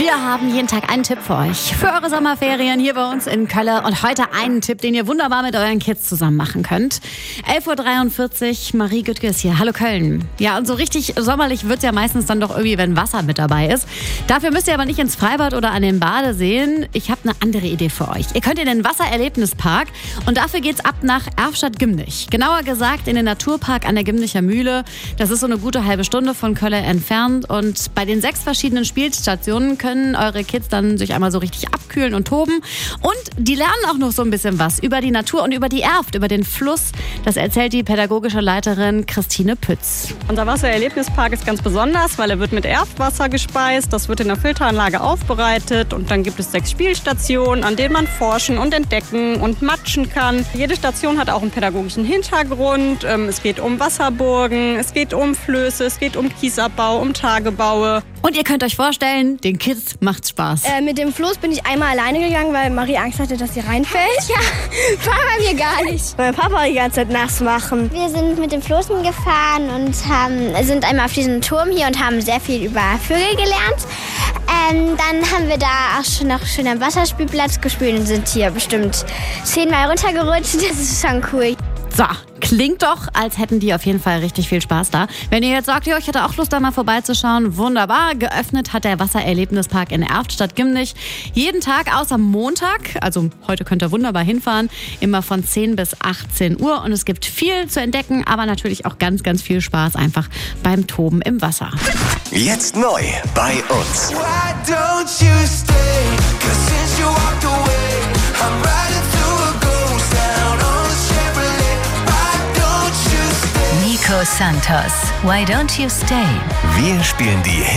Wir haben jeden Tag einen Tipp für euch. Für eure Sommerferien hier bei uns in Köln. Und heute einen Tipp, den ihr wunderbar mit euren Kids zusammen machen könnt. 11.43 Uhr, Marie Güttke ist hier. Hallo Köln. Ja, und so richtig sommerlich wird es ja meistens dann doch irgendwie, wenn Wasser mit dabei ist. Dafür müsst ihr aber nicht ins Freibad oder an den Badeseen. Ich habe eine andere Idee für euch. Ihr könnt in den Wassererlebnispark und dafür geht's ab nach Erftstadt-Gimnich. Genauer gesagt in den Naturpark an der Gimnicher Mühle. Das ist so eine gute halbe Stunde von Köln entfernt. Und bei den 6 verschiedenen Spielstationen können eure Kids dann sich einmal so richtig abkühlen und toben. Und die lernen auch noch so ein bisschen was über die Natur und über die Erft, über den Fluss. Das erzählt die pädagogische Leiterin Christine Pütz. Unser Wassererlebnispark ist ganz besonders, weil er wird mit Erftwasser gespeist. Das wird in der Filteranlage aufbereitet und dann gibt es 6 Spielstationen, an denen man forschen und entdecken und matschen kann. Jede Station hat auch einen pädagogischen Hintergrund. Es geht um Wasserburgen, es geht um Flöße, es geht um Kiesabbau, um Tagebaue. Und ihr könnt euch vorstellen, den Kids macht's Spaß. Mit dem Floß bin ich einmal alleine gegangen, weil Marie Angst hatte, dass sie reinfällt. Ja, war bei mir gar nicht. Mein Papa die ganze Zeit nass machen. Wir sind mit dem Floßen gefahren und sind einmal auf diesen Turm hier und haben sehr viel über Vögel gelernt. Dann haben wir da auch schon noch schön am Wasserspielplatz gespielt und sind hier bestimmt 10-mal runtergerutscht. Das ist schon cool. So, klingt doch, als hätten die auf jeden Fall richtig viel Spaß da. Wenn ihr jetzt sagt, ich hätte auch Lust, da mal vorbeizuschauen, wunderbar. Geöffnet hat der Wassererlebnispark in Erftstadt-Gimnich jeden Tag außer Montag. Also heute könnt ihr wunderbar hinfahren. Immer von 10 bis 18 Uhr. Und es gibt viel zu entdecken, aber natürlich auch ganz, ganz viel Spaß einfach beim Toben im Wasser. Jetzt neu bei uns. Nico Santos, Why Don't You Stay? Wir spielen die